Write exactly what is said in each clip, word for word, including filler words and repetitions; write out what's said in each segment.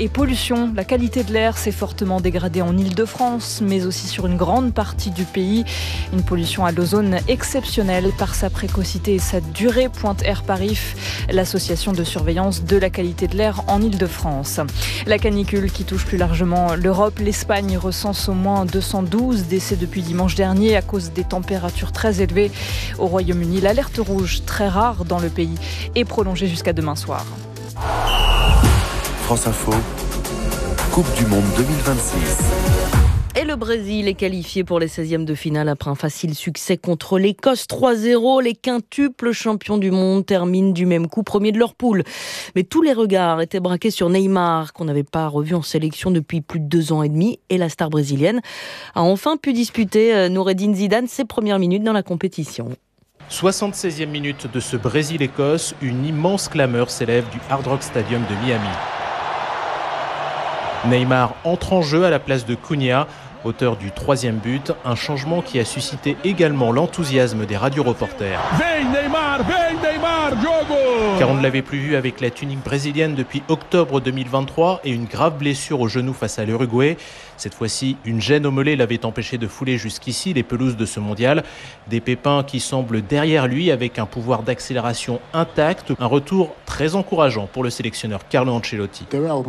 et pollution. La qualité de l'air s'est fortement dégradée en Île-de-France, mais aussi sur une grande partie du pays. Une pollution à l'ozone exceptionnelle par sa précocité et sa durée, pointe Air Paris, l'association de surveillance de la qualité de l'air en Île-de-France. La canicule qui touche plus largement l'Europe, l'Espagne recense au moins deux cent douze décès depuis dimanche dernier à cause des températures très élevées. Au Royaume-Uni, l'alerte rouge, très rare dans le pays, est prolongée jusqu'à demain soir. France Info, Coupe du Monde deux mille vingt-six. Et le Brésil est qualifié pour les seizièmes de finale après un facile succès contre l'Écosse trois zéro. Les quintuples champions du monde terminent du même coup premier de leur poule. Mais tous les regards étaient braqués sur Neymar, qu'on n'avait pas revu en sélection depuis plus de deux ans et demi. Et la star brésilienne a enfin pu disputer Noureddine Zidane ses premières minutes dans la compétition. soixante-seizième minute de ce Brésil-Écosse, une immense clameur s'élève du Hard Rock Stadium de Miami. Neymar entre en jeu à la place de Cunha, auteur du troisième but, un changement qui a suscité également l'enthousiasme des radioreporters. Vem Neymar, vem Neymar, jogo! Car on ne l'avait plus vu avec la tunique brésilienne depuis octobre deux mille vingt-trois et une grave blessure au genou face à l'Uruguay. Cette fois-ci, une gêne au mollet l'avait empêché de fouler jusqu'ici les pelouses de ce mondial. Des pépins qui semblent derrière lui avec un pouvoir d'accélération intact. Un retour très encourageant pour le sélectionneur Carlo Ancelotti.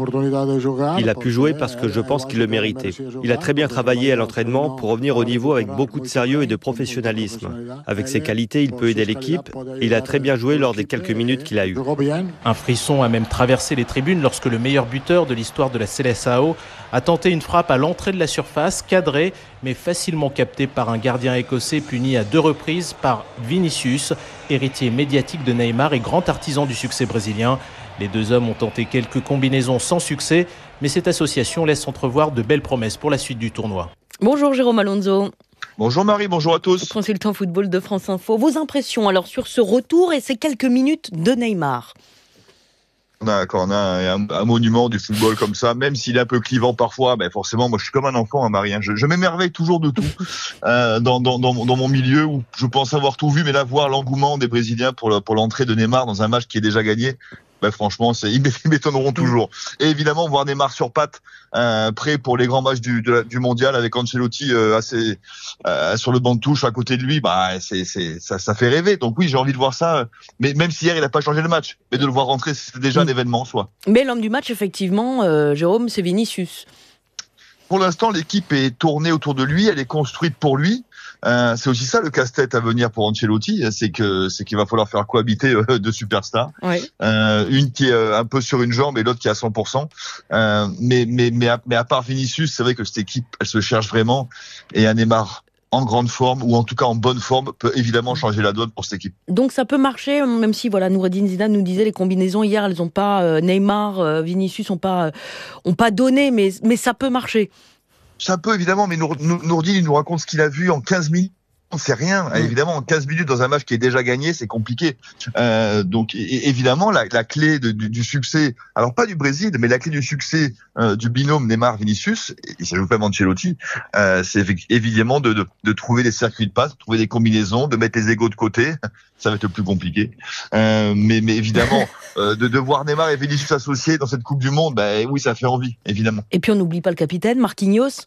Il a pu jouer parce que je pense qu'il le méritait. Il a très bien travaillé à l'entraînement pour revenir au niveau avec beaucoup de sérieux et de professionnalisme. Avec ses qualités, il peut aider l'équipe. Il a très bien joué lors des quelques minutes qu'il a eues. Un frisson a même traversé les tribunes lorsque le meilleur buteur de l'histoire de la Seleção a tenté une frappe à l'entrée de la surface, cadrée, mais facilement captée par un gardien écossais puni à deux reprises par Vinicius, héritier médiatique de Neymar et grand artisan du succès brésilien. Les deux hommes ont tenté quelques combinaisons sans succès, mais cette association laisse entrevoir de belles promesses pour la suite du tournoi. Bonjour Jérôme Alonso. Bonjour Marie, bonjour à tous. Consultant football de France Info. Vos impressions alors sur ce retour et ces quelques minutes de Neymar? D'accord, on a un, un monument du football comme ça, même s'il est un peu clivant parfois, ben forcément, moi je suis comme un enfant, hein, Marie. Hein, je, je m'émerveille toujours de tout euh, dans, dans, dans, dans mon milieu où je pense avoir tout vu, mais là voir l'engouement des Brésiliens pour, le, pour l'entrée de Neymar dans un match qui est déjà gagné, ben franchement, c'est, ils m'étonneront toujours. Et évidemment, voir Neymar sur patte, euh, prêt pour les grands matchs du, de la, du mondial avec Ancelotti euh, assez, euh, sur le banc de touche à côté de lui, bah c'est, c'est, ça, ça fait rêver. Donc oui, j'ai envie de voir ça. Mais même si hier il n'a pas changé le match, mais de le voir rentrer, c'est déjà mmh. un événement en soi. Mais l'homme du match, effectivement, euh, Jérôme, c'est Vinicius. Pour l'instant, l'équipe est tournée autour de lui, elle est construite pour lui. Euh, c'est aussi ça le casse-tête à venir pour Ancelotti, c'est que c'est qu'il va falloir faire cohabiter euh, deux superstars, oui. euh, une qui est euh, un peu sur une jambe et l'autre qui est à cent pour cent. Euh, mais mais mais à, mais à part Vinicius, c'est vrai que cette équipe, elle se cherche vraiment et un Neymar en grande forme ou en tout cas en bonne forme peut évidemment changer la donne pour cette équipe. Donc ça peut marcher, même si voilà Noureddine Zidane nous disait les combinaisons hier, elles ont pas euh, Neymar, euh, Vinicius ont pas euh, ont pas donné, mais mais ça peut marcher. Ça peut évidemment, mais Noureddine il nous raconte ce qu'il a vu en quinze minutes. C'est rien, mmh. évidemment, en quinze minutes dans un match qui est déjà gagné, c'est compliqué. Euh, donc, et, évidemment, la, la clé de, du, du succès, alors pas du Brésil, mais la clé du succès euh, du binôme Neymar-Vinicius, et ça joue pas Ancelotti, euh, c'est évidemment de, de, de trouver des circuits de passe, de trouver des combinaisons, de mettre les égos de côté. Ça va être le plus compliqué. Euh, mais, mais évidemment, euh, de, de voir Neymar et Vinicius associés dans cette Coupe du Monde, bah, oui, ça fait envie, évidemment. Et puis on n'oublie pas le capitaine, Marquinhos.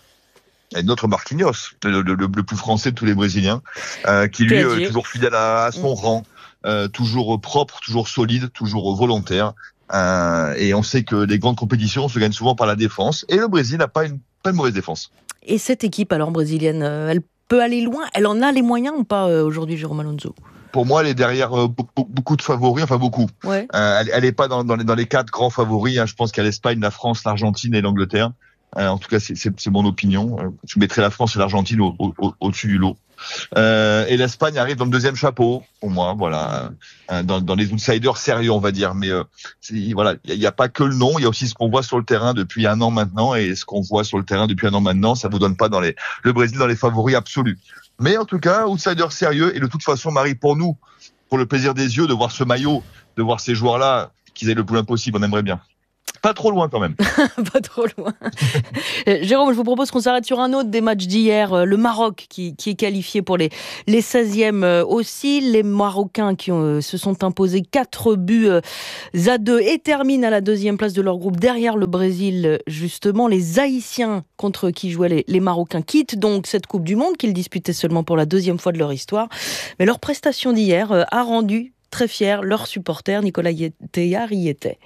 Et notre Marquinhos, le, le, le plus français de tous les Brésiliens, euh, qui lui est toujours fidèle à, à son mmh. rang, euh, toujours propre, toujours solide, toujours volontaire. Euh, et on sait que les grandes compétitions se gagnent souvent par la défense. Et le Brésil n'a pas une, pas une mauvaise défense. Et cette équipe alors brésilienne, elle peut aller loin? Elle en a les moyens ou pas euh, aujourd'hui, Jérôme Alonso? Pour moi, elle est derrière euh, beaucoup, beaucoup de favoris, enfin beaucoup. Ouais. Euh, elle, elle est pas dans, dans, les, dans les quatre grands favoris. Hein. Je pense qu'il y a l'Espagne, la France, l'Argentine et l'Angleterre. Euh, en tout cas, c'est, c'est, c'est mon opinion. Je mettrais la France et l'Argentine au, au, au, au-dessus du lot. Euh, et l'Espagne arrive dans le deuxième chapeau, pour moi, voilà, euh, dans, dans les outsiders sérieux, on va dire. Mais euh, c'est, voilà, il n'y a, a pas que le nom, il y a aussi ce qu'on voit sur le terrain depuis un an maintenant, et ce qu'on voit sur le terrain depuis un an maintenant, ça vous donne pas dans les le Brésil dans les favoris absolus. Mais en tout cas, outsider sérieux. Et de toute façon, Marie, pour nous, pour le plaisir des yeux, de voir ce maillot, de voir ces joueurs-là, qu'ils aient le plus loin possible, on aimerait bien. pas trop loin quand même. Pas trop loin. Jérôme, je vous propose qu'on s'arrête sur un autre des matchs d'hier, le Maroc qui, qui est qualifié pour les, les seizièmes aussi. Les Marocains qui ont, se sont imposés quatre buts à deux et terminent à la deuxième place de leur groupe derrière le Brésil. Justement, les Haïtiens contre qui jouaient les, les Marocains quittent donc cette Coupe du Monde qu'ils disputaient seulement pour la deuxième fois de leur histoire. Mais leur prestation d'hier a rendu très fiers leurs supporters. Nicolas Théard y était.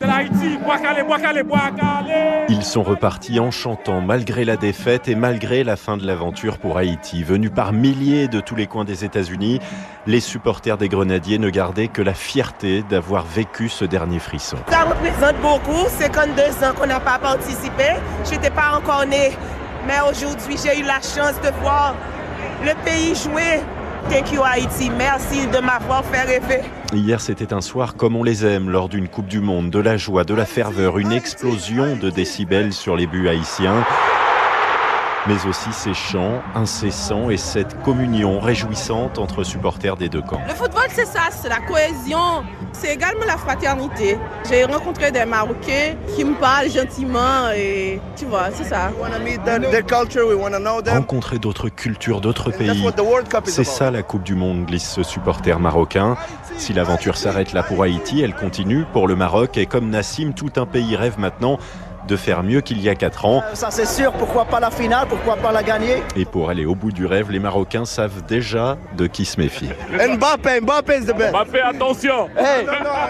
Ils sont repartis en chantant malgré la défaite et malgré la fin de l'aventure pour Haïti. Venus par milliers de tous les coins des États-Unis, les supporters des Grenadiers ne gardaient que la fierté d'avoir vécu ce dernier frisson. Ça représente beaucoup, cinquante-deux ans qu'on n'a pas participé. Je n'étais pas encore née, mais aujourd'hui j'ai eu la chance de voir le pays jouer. Thank you Haïti, merci de m'avoir fait rêver. Hier, c'était un soir comme on les aime lors d'une Coupe du Monde, de la joie, de la ferveur, une explosion de décibels sur les buts haïtiens, mais aussi ces chants incessants et cette communion réjouissante entre supporters des deux camps. Le football, c'est ça, c'est la cohésion, c'est également la fraternité. J'ai rencontré des Marocains qui me parlent gentiment et tu vois, c'est ça. Rencontrer d'autres cultures, d'autres pays, c'est ça la Coupe du Monde, glisse ce supporter marocain. Si l'aventure s'arrête là pour Haïti, elle continue pour le Maroc et comme Nassim, tout un pays rêve maintenant de faire mieux qu'il y a quatre ans. Ça c'est sûr, pourquoi pas la finale, pourquoi pas la gagner. Et pour aller au bout du rêve, les Marocains savent déjà de qui se méfier. Mbappé, Mbappé, c'est bien. Mbappé, attention. Hey.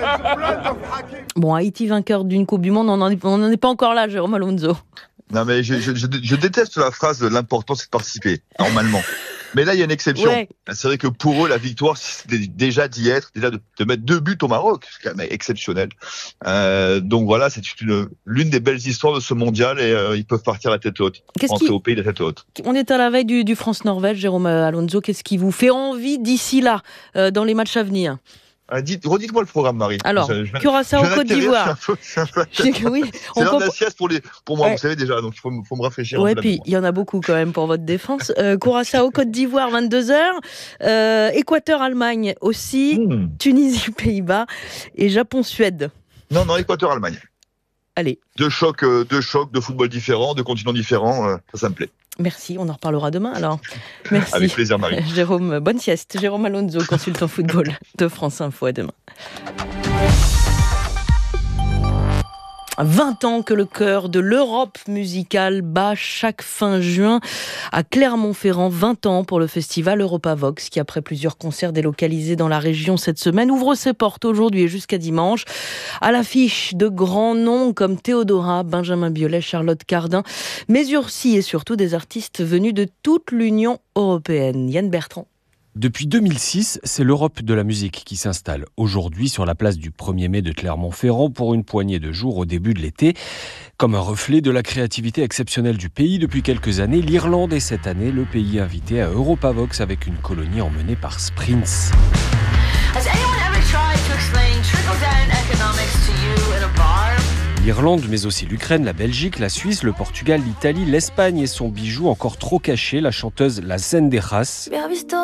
Bon, Haïti vainqueur d'une Coupe du Monde, on n'en est pas encore là, Jérôme Alonso. Non mais je, je, je, je déteste la phrase « l'important c'est de participer », normalement. Mais là, il y a une exception. Ouais. C'est vrai que pour eux, la victoire, c'était déjà d'y être, déjà de, de mettre deux buts au Maroc. C'est quand même exceptionnel. Euh, donc voilà, c'est une, l'une des belles histoires de ce mondial et euh, ils peuvent partir la tête haute. Rentrer qui... au pays de la tête haute. On est à la veille du, du France-Norvège, Jérôme Alonso. Qu'est-ce qui vous fait envie d'ici là, euh, dans les matchs à venir ? Ah, dites, redites-moi le programme, Marie. Alors, Curaçao, Côte d'Ivoire. C'est oui, on l'heure comp... de la sieste pour, les, pour moi, ouais. Vous savez déjà, donc il faut, faut me rafraîchir. Oui, puis il y en a beaucoup quand même pour votre défense. Euh, Curaçao, Côte d'Ivoire, vingt-deux heures. Euh, Équateur, Allemagne aussi. Mmh. Tunisie, Pays-Bas. Et Japon, Suède. Non, non, Équateur, Allemagne. Allez. Deux chocs, euh, deux chocs de football différents, de continents différents, euh, ça, ça me plaît. Merci, on en reparlera demain alors. Merci. Avec plaisir, Marie. Jérôme, bonne sieste. Jérôme Alonso, consultant football de France Info. À demain. vingt ans que le cœur de l'Europe musicale bat chaque fin juin à Clermont-Ferrand. vingt ans pour le festival Europavox qui, après plusieurs concerts délocalisés dans la région cette semaine, ouvre ses portes aujourd'hui et jusqu'à dimanche. À l'affiche de grands noms comme Théodora, Benjamin Biolay, Charlotte Cardin, mais aussi et surtout des artistes venus de toute l'Union européenne. Yann Bertrand. Depuis deux mille six, c'est l'Europe de la musique qui s'installe aujourd'hui sur la place du premier mai de Clermont-Ferrand pour une poignée de jours au début de l'été. Comme un reflet de la créativité exceptionnelle du pays depuis quelques années, l'Irlande est cette année le pays invité à Europavox avec une colonie emmenée par Sprints. L'Irlande, mais aussi l'Ukraine, la Belgique, la Suisse, le Portugal, l'Italie, l'Espagne et son bijou encore trop caché, la chanteuse La Zendejas.